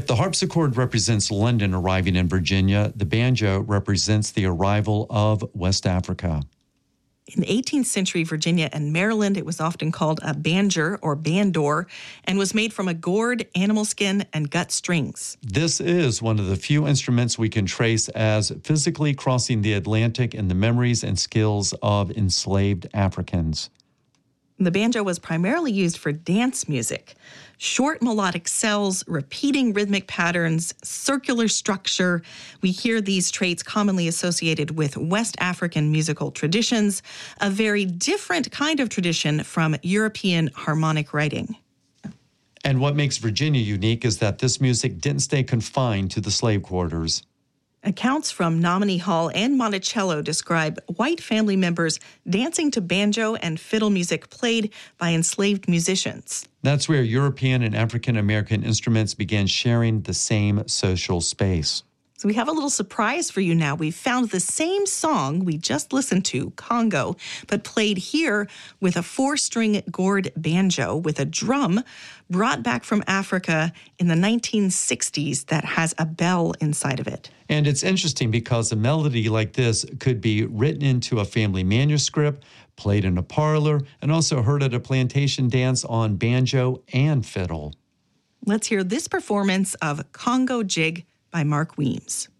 The harpsichord represents London arriving in Virginia. The banjo represents the arrival of West Africa. In 18th century Virginia and Maryland, it was often called a banger or bandor and was made from a gourd, animal skin, and gut strings. This is one of the few instruments we can trace as physically crossing the Atlantic in the memories and skills of enslaved Africans. The banjo was primarily used for dance music. Short melodic cells, repeating rhythmic patterns, circular structure. We hear these traits commonly associated with West African musical traditions, a very different kind of tradition from European harmonic writing. And what makes Virginia unique is that this music didn't stay confined to the slave quarters. Accounts from Nominee Hall and Monticello describe white family members dancing to banjo and fiddle music played by enslaved musicians. That's where European and African American instruments began sharing the same social space. So we have a little surprise for you now. We've found the same song we just listened to, Congo, but played here with a 4-string gourd banjo with a drum brought back from Africa in the 1960s that has a bell inside of it. And it's interesting because a melody like this could be written into a family manuscript, played in a parlor, and also heard at a plantation dance on banjo and fiddle. Let's hear this performance of Congo Jig by Mark Weems.